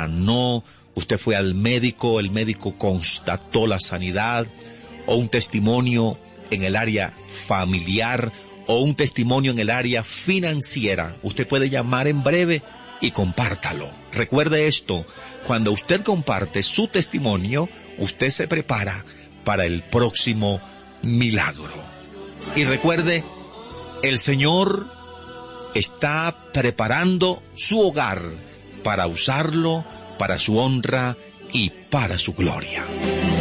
sanó, usted fue al médico, el médico constató la sanidad, o un testimonio en el área familiar, o un testimonio en el área financiera. Usted puede llamar en breve y compártalo. Recuerde esto, cuando usted comparte su testimonio, usted se prepara para el próximo milagro. Y recuerde, el Señor está preparando su hogar para usarlo para su honra y para su gloria.